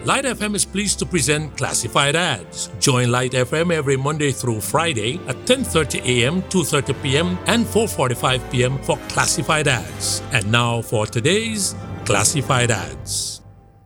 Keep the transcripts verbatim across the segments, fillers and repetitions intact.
Light F M is pleased to present Classified Ads. Join Light F M every Monday through Friday at ten thirty a.m., two thirty p.m., and four forty-five p.m. for Classified Ads. And now for today's Classified Ads.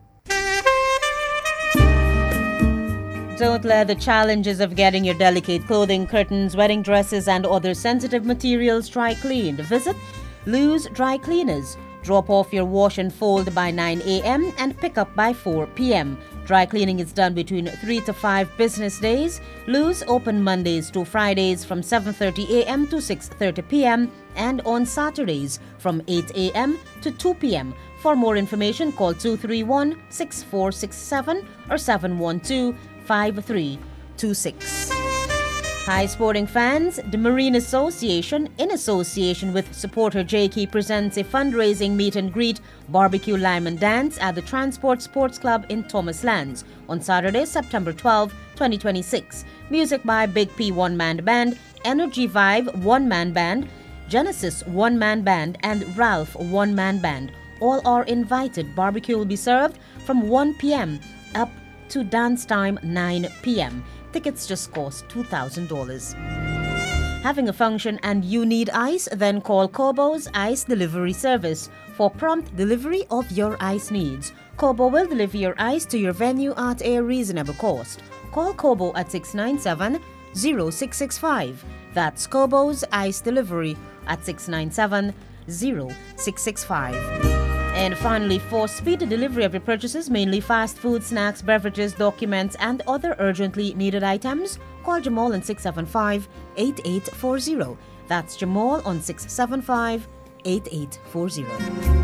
Don't let the challenges of getting your delicate clothing, curtains, wedding dresses, and other sensitive materials dry cleaned. Visit Lou's Dry Cleaners. Drop off your wash and fold by nine a.m. and pick up by four p.m. Dry cleaning is done between three to five business days. Lou's open Mondays to Fridays from seven thirty a.m. to six thirty p.m. and on Saturdays from eight a.m. to two p.m. For more information, call two three one, six four six seven or seven one two, five three two six. Hi sporting fans, the Marine Association, in association with supporter J K, presents a fundraising meet and greet, barbecue, lime and dance at the Transport Sports Club in Thomas Lands on Saturday, September twelfth, twenty twenty-six. Music by Big P one-man band, Energy Vibe one-man band, Genesis one-man band, and Ralph one-man band. All are invited. Barbecue will be served from one p.m. up to dance time nine p.m. Tickets just cost two thousand dollars. Having a function and you need ice? Then call Kobo's Ice Delivery Service for prompt delivery of your ice needs. Kobo will deliver your ice to your venue at a reasonable cost. Call Kobo at six nine seven, zero six six five. That's Kobo's Ice Delivery at six nine seven, zero six six five. And finally, for speed delivery of your purchases, mainly fast food, snacks, beverages, documents, and other urgently needed items, call Jamal on six seven five, eight eight four zero. That's Jamal on six seven five, eight eight four zero.